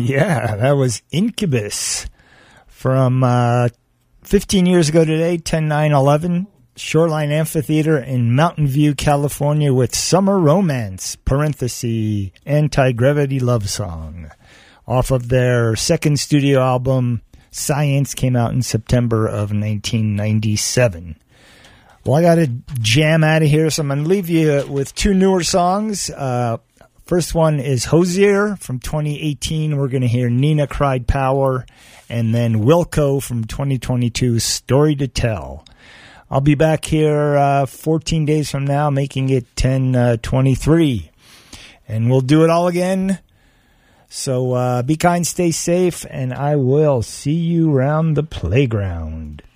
Yeah, that was Incubus from 15 years ago today, 10/9/11, Shoreline Amphitheater in Mountain View, California, with Summer Romance, parenthesis, Anti-Gravity Love Song, off of their second studio album, Science, came out in September of 1997. Well, I got to jam out of here, so I'm going to leave you with two newer songs. First one is Hosier from 2018. We're going to hear Nina Cried Power, and then Wilco from 2022, Story to Tell. I'll be back here 14 days from now, making it 10/23, and we'll do it all again. So be kind, stay safe, and I will see you around the playground.